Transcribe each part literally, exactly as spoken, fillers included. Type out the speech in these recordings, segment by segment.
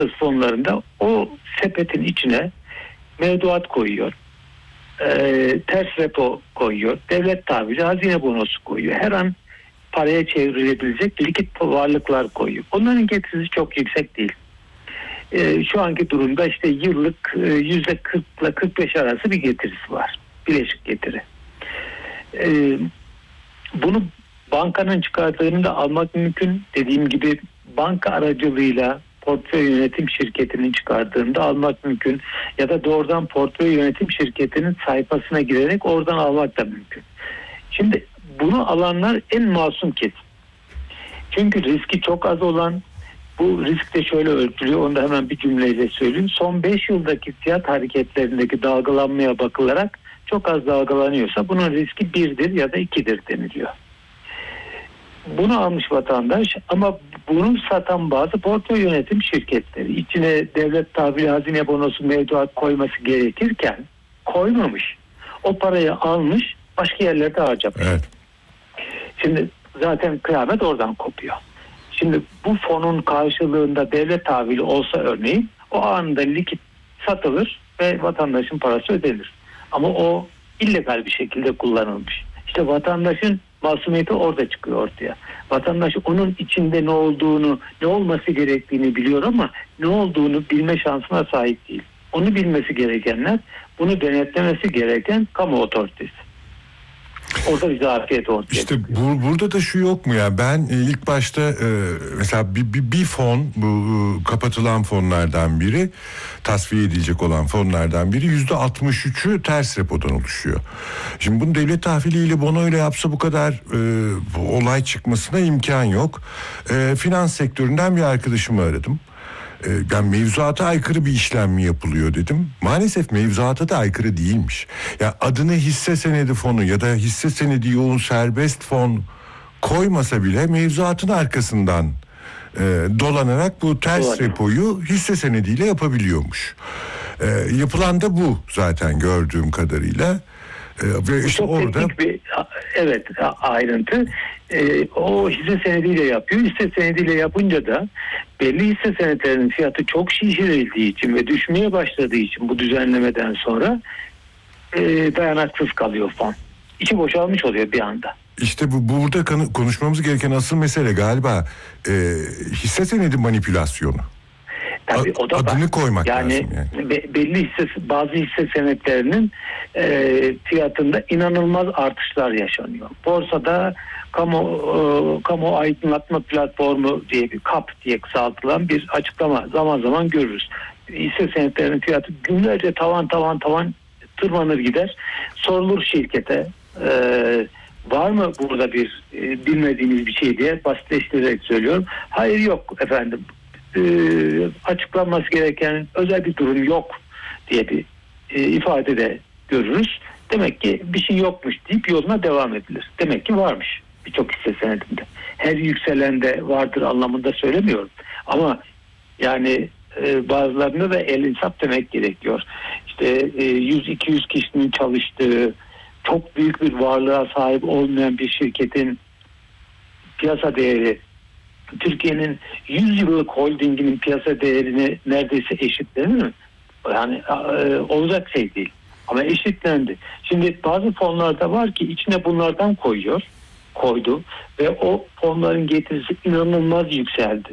fonlarında o sepetin içine mevduat koyuyor. E, ters repo koyuyor. Devlet tahvili, hazine bonosu koyuyor. Her an paraya çevrilebilecek likit varlıklar koyuyor. Onların getirisi çok yüksek değil. E, şu anki durumda işte yıllık e, yüzde kırk ile kırk beş arası bir getirisi var. Bileşik getiri. E, bunu bankanın çıkardığını da almak mümkün. Dediğim gibi banka aracılığıyla portföy yönetim şirketinin çıkardığında almak mümkün. Ya da doğrudan portföy yönetim şirketinin sayfasına girerek oradan almak da mümkün. Şimdi bunu alanlar en masum kesim. Çünkü riski çok az olan, bu risk de şöyle ölçülüyor, onu da hemen bir cümleyle söyleyeyim. Son beş yıldaki fiyat hareketlerindeki dalgalanmaya bakılarak çok az dalgalanıyorsa bunun riski birdir ya da ikidir deniliyor. Bunu almış vatandaş ama bunu satan bazı portföy yönetim şirketleri içine devlet tahvili, hazine bonosu, mevduat koyması gerekirken koymamış. O parayı almış, başka yerlerde harcamış. Evet. Şimdi zaten kıyamet oradan kopuyor. Şimdi bu fonun karşılığında devlet tahvili olsa örneğin o anında likit satılır ve vatandaşın parası ödenir. Ama o illegal bir şekilde kullanılmış. İşte vatandaşın masumiyeti orada çıkıyor ortaya. Vatandaş onun içinde ne olduğunu, ne olması gerektiğini biliyor ama ne olduğunu bilme şansına sahip değil. Onu bilmesi gerekenler, bunu denetlemesi gereken kamu otoritesi. Orada bir zafiyet ortaya İşte çıkıyor. bu, burada da şu yok mu ya, ben e, ilk başta e, mesela bir, bir, bir fon, bu e, kapatılan fonlardan biri, tasfiye edilecek olan fonlardan biri yüzde altmış üçü ters repodan oluşuyor. Şimdi bunu devlet tahviliyle, bonoyla yapsa bu kadar e, bu olay çıkmasına imkan yok. E, finans sektöründen bir arkadaşımı aradım. Yani mevzuata aykırı bir işlem mi yapılıyor dedim. Maalesef mevzuata da aykırı değilmiş. Ya adını hisse senedi fonu ya da hisse senedi yoğun serbest fon koymasa bile mevzuatın arkasından e, dolanarak bu ters Doğru. repoyu hisse senediyle yapabiliyormuş. E, yapılan da bu zaten gördüğüm kadarıyla. E, ve işte çok orada teknik bir evet ayrıntı. E, o hisse senediyle yapıyor. Hisse senediyle yapınca da belli hisse senetlerinin fiyatı çok şişirildiği için ve düşmeye başladığı için bu düzenlemeden sonra e, dayanaksız kalıyor fon. İçi boşalmış oluyor bir anda. İşte bu burada konuşmamız gereken asıl mesele galiba e, hisse senedi manipülasyonu. Tabii o da adını var. koymak yani, lazım yani. Be, belli hisse, bazı hisse senetlerinin e, fiyatında inanılmaz artışlar yaşanıyor. Borsada kamu e, kamu aydınlatma platformu diye bir kap diye kısaltılan bir açıklama zaman zaman görürüz. Hisse senetlerinin fiyatı günlerce tavan tavan tavan tırmanır gider. Sorulur şirkete e, var mı burada bir e, bilmediğimiz bir şey diye basitleştirerek söylüyorum. Hayır yok efendim. E, açıklanması gereken özel bir durum yok diye bir e, ifade de görürüz. Demek ki bir şey yokmuş deyip yoluna devam edilir. Demek ki varmış birçok hisse senedinde. Her yükselende vardır anlamında söylemiyorum. Ama yani e, bazılarında da el insaf demek gerekiyor. İşte e, yüz iki yüz kişinin çalıştığı, çok büyük bir varlığa sahip olmayan bir şirketin piyasa değeri Türkiye'nin yüz yıllık holdinginin piyasa değerini neredeyse eşitlenir mi? Yani e, olacak şey değil. Ama eşitlendi. Şimdi bazı fonlarda var ki içine bunlardan koyuyor, koydu ve o fonların getirisi inanılmaz yükseldi.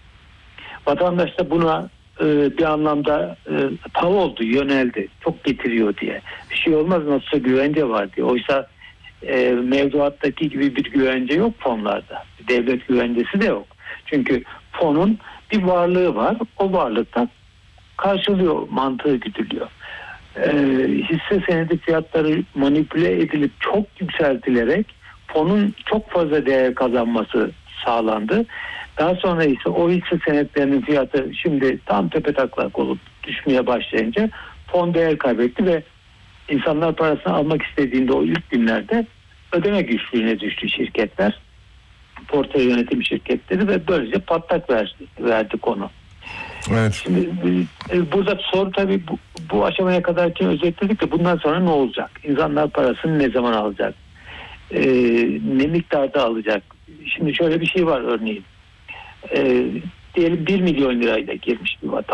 Vatandaş da buna e, bir anlamda e, tav oldu, yöneldi. Çok getiriyor diye. Bir şey olmaz, nasılsa güvence var diye. Oysa e, mevduattaki gibi bir güvence yok fonlarda. Devlet güvencesi de yok. Çünkü fonun bir varlığı var. O varlıktan karşılıyor mantığı güdülüyor. Ee, hisse senedi fiyatları manipüle edilip çok yükseltilerek fonun çok fazla değer kazanması sağlandı. Daha sonra ise o hisse senetlerinin fiyatı şimdi tam tepetaklak olup düşmeye başlayınca fon değer kaybetti ve insanlar parasını almak istediğinde o ilk günlerde ödeme güçlüğüne düştü şirketler. Portföy yönetim şirketleri ve böylece patlak verdi, verdi konu. Evet. Şimdi e, burada soru tabii bu, bu aşamaya kadar ki özetledik de bundan sonra ne olacak? İnsanlar parasını ne zaman alacak? E, ne miktarda alacak? Şimdi şöyle bir şey var örneğin. E, diyelim bir milyon lirayla girmiş bir vatandaş.